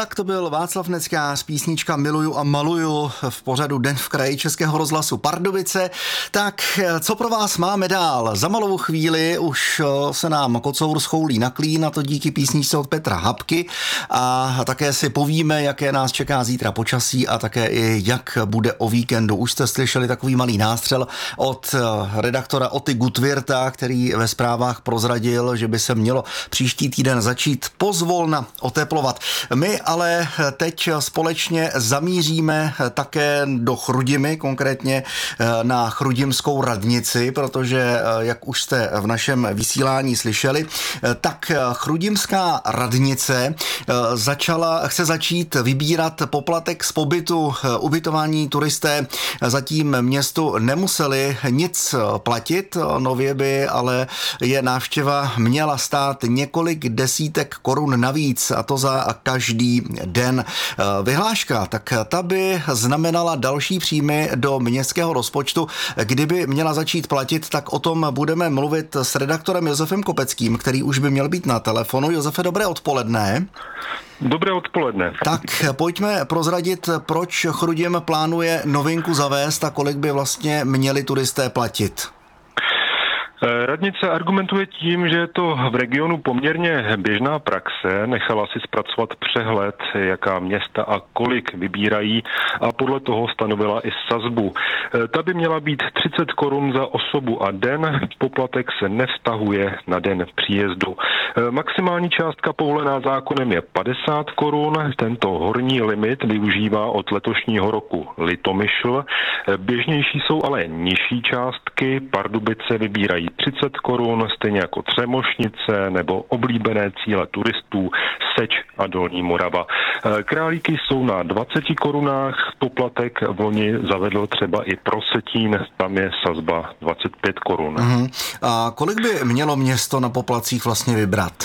Tak to byl Václav Neckář, písnička Miluju a maluju v pořadu Den v kraji Českého rozhlasu Pardubice. Tak co pro vás máme dál? Za malou chvíli už se nám kocour schoulí na klín, a to díky písničce od Petra Habky, a také si povíme, jaké nás čeká zítra počasí a také i jak bude o víkendu. Už jste slyšeli takový malý nástřel od redaktora Oty Gutwirta, který ve zprávách prozradil, že by se mělo příští týden začít pozvolna oteplovat. My ale teď společně zamíříme také do Chrudimi, konkrétně na chrudimskou radnici, protože, jak už jste v našem vysílání slyšeli, tak chrudimská radnice chce začít vybírat poplatek z pobytu. Ubytování turisté zatím městu nemuseli nic platit, nově by ale je návštěva měla stát několik desítek korun navíc, a to za každý den. Vyhláška, tak ta by znamenala další příjmy do městského rozpočtu. Kdyby měla začít platit, tak o tom budeme mluvit s redaktorem Josefem Kopeckým, který už by měl být na telefonu. Josefe, dobré odpoledne. Dobré odpoledne. Tak pojďme prozradit, proč Chrudim plánuje novinku zavést a kolik by vlastně měli turisté platit. Radnice argumentuje tím, že je to v regionu poměrně běžná praxe, nechala si zpracovat přehled, jaká města a kolik vybírají, a podle toho stanovila i sazbu. Ta by měla být 30 korun za osobu a den, poplatek se nevztahuje na den příjezdu. Maximální částka povolená zákonem je 50 korun, tento horní limit využívá od letošního roku Litomyšl. Běžnější jsou ale nižší částky, Pardubice vybírají 30 korun, stejně jako Třemošnice nebo oblíbené cíle turistů Seč a Dolní Morava. Králíky jsou na 20 korunách, poplatek v loni zavedl třeba i Prosetín, tam je sazba 25 korun. A kolik by mělo město na poplatcích vlastně vybrat?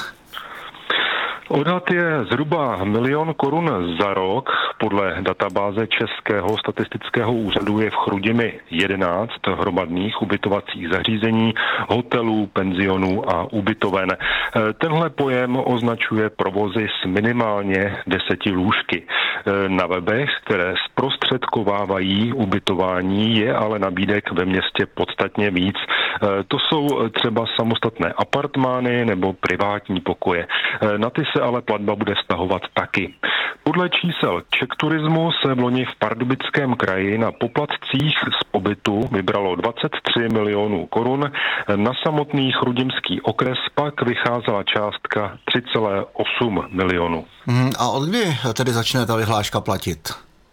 Odhad je zhruba 1 milion korun za rok. Podle databáze Českého statistického úřadu je v Chrudimi 11 hromadných ubytovacích zařízení, hotelů, penzionů a ubytoven. Tenhle pojem označuje provozy s minimálně 10 lůžky. Na webech, které zprostředkovávají ubytování, je ale nabídek ve městě podstatně víc. To jsou třeba samostatné apartmány nebo privátní pokoje. Na ty se ale platba bude vztahovat taky. Podle čísel Czech Turismu se v loni v Pardubickém kraji na poplatcích z pobytu vybralo 23 milionů korun. Na samotný chrudimský okres pak vycházela částka 3,8 milionů. A od kdy tedy začne ta vyhláška platit?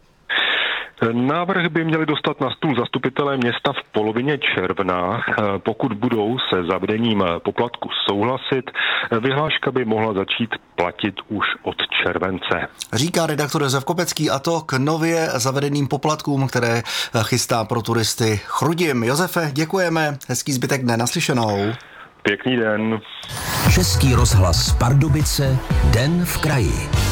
Návrh by měli dostat na stůl zastupitelé města v polovině června. Pokud budou se zavedením poplatku souhlasit, vyhláška by mohla začít platit už od července. Říká redaktor Josef Kopecký, a to k nově zavedeným poplatkům, které chystá pro turisty Chrudim. Josefe, děkujeme, hezký zbytek dne, naslyšenou. Pěkný den. Český rozhlas Pardubice, Den v kraji.